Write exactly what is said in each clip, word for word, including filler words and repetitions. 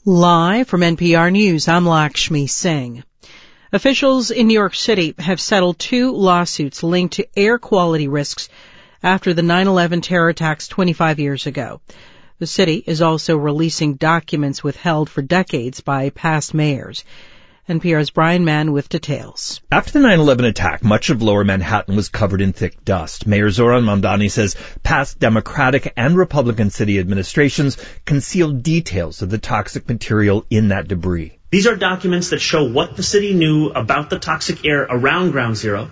Live from N P R News, I'm Lakshmi Singh. Officials in New York City have settled two lawsuits linked to air quality risks after the nine eleven terror attacks twenty-five years ago. The city is also releasing documents withheld for decades by past mayors. N P R's Brian Mann with details. After the nine eleven attack, much of lower Manhattan was covered in thick dust. Mayor Zohran Mamdani says past Democratic and Republican city administrations concealed details of the toxic material in that debris. These are documents that show what the city knew about the toxic air around Ground Zero,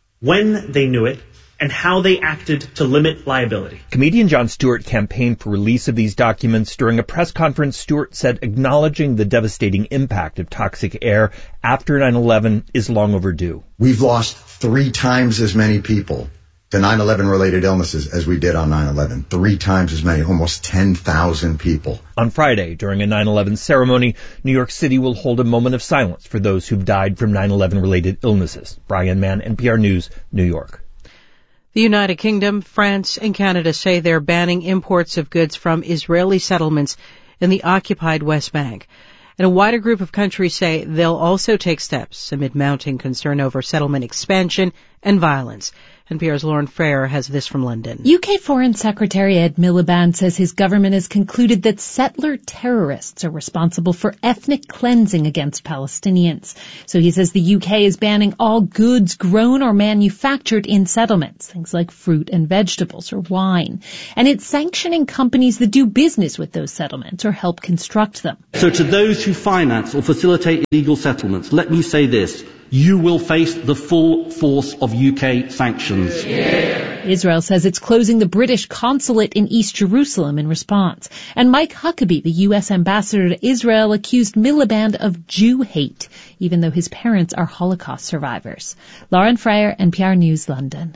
when they knew it, and how they acted to limit liability. Comedian Jon Stewart campaigned for release of these documents. During a press conference, Stewart said acknowledging the devastating impact of toxic air after nine eleven is long overdue. We've lost three times as many people to nine eleven related illnesses as we did on nine eleven. Three times as many, almost ten thousand people. On Friday, during a nine eleven ceremony, New York City will hold a moment of silence for those who've died from nine eleven related illnesses. Brian Mann, N P R News, New York. The United Kingdom, France, and Canada say they're banning imports of goods from Israeli settlements in the occupied West Bank. And a wider group of countries say they'll also take steps amid mounting concern over settlement expansion and violence. N P R's Lauren Frayer has this from London. U K Foreign Secretary Ed Miliband says his government has concluded that settler terrorists are responsible for ethnic cleansing against Palestinians. So he says the U K is banning all goods grown or manufactured in settlements, things like fruit and vegetables or wine. And it's sanctioning companies that do business with those settlements or help construct them. So to those who finance or facilitate illegal settlements, let me say this. You will face the full force of U K sanctions. Yeah. Israel says it's closing the British consulate in East Jerusalem in response. And Mike Huckabee, the U S ambassador to Israel, accused Miliband of Jew hate, even though his parents are Holocaust survivors. Lauren Frayer, N P R News, London.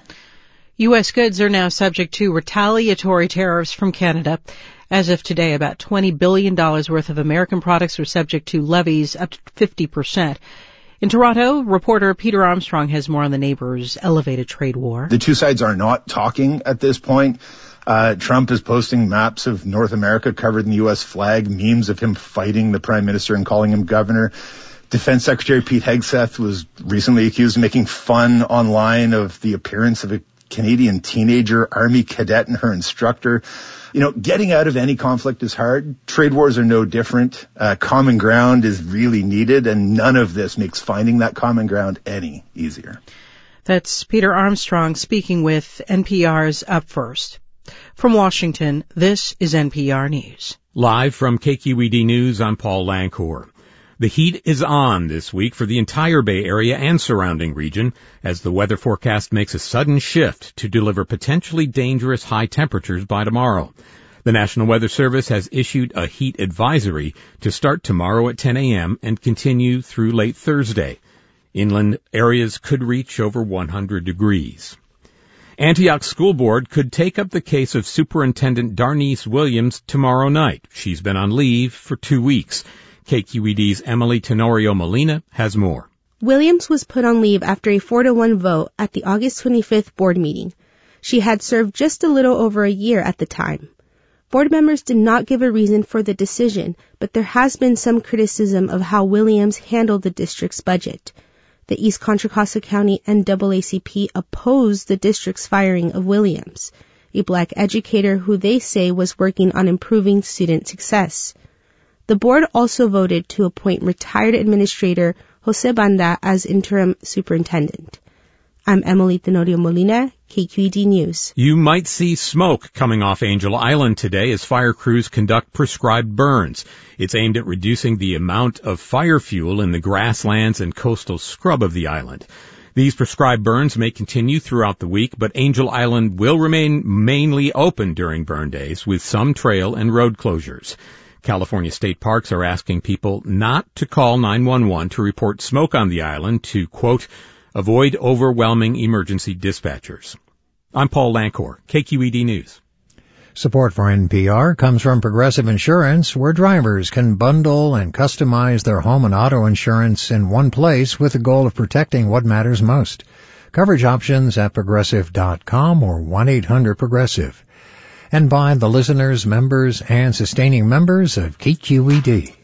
U S goods are now subject to retaliatory tariffs from Canada. As of today, about twenty billion dollars worth of American products are subject to levies up to fifty percent. In Toronto, reporter Peter Armstrong has more on the neighbors' elevated trade war. The two sides are not talking at this point. Uh, Trump is posting maps of North America covered in the U S flag, memes of him fighting the prime minister and calling him governor. Defense Secretary Pete Hegseth was recently accused of making fun online of the appearance of a Canadian teenager Army cadet and her instructor. You know, getting out of any conflict is hard. Trade wars are no different. Uh, common ground is really needed, and none of this makes finding that common ground any easier. That's Peter Armstrong speaking with N P R's Up First. From Washington, this is N P R News. Live from K Q E D News, I'm Paul Lancour. The heat is on this week for the entire Bay Area and surrounding region as the weather forecast makes a sudden shift to deliver potentially dangerous high temperatures by tomorrow. The National Weather Service has issued a heat advisory to start tomorrow at ten a.m. and continue through late Thursday. Inland areas could reach over one hundred degrees. Antioch School Board could take up the case of Superintendent Darnice Williams tomorrow night. She's been on leave for two weeks. K Q E D's Emily Tenorio Molina has more. Williams was put on leave after a four to one vote at the August twenty-fifth board meeting. She had served just a little over a year at the time. Board members did not give a reason for the decision, but there has been some criticism of how Williams handled the district's budget. The East Contra Costa County N double A C P opposed the district's firing of Williams, a black educator who they say was working on improving student success. The board also voted to appoint retired administrator Jose Banda as interim superintendent. I'm Emily Tenorio Molina, K Q E D News. You might see smoke coming off Angel Island today as fire crews conduct prescribed burns. It's aimed at reducing the amount of fire fuel in the grasslands and coastal scrub of the island. These prescribed burns may continue throughout the week, but Angel Island will remain mainly open during burn days with some trail and road closures. California state parks are asking people not to call nine one one to report smoke on the island to, quote, avoid overwhelming emergency dispatchers. I'm Paul Lancour, K Q E D News. Support for N P R comes from Progressive Insurance, where drivers can bundle and customize their home and auto insurance in one place with the goal of protecting what matters most. Coverage options at progressive dot com or one eight hundred progressive. And by the listeners, members, and sustaining members of K Q E D.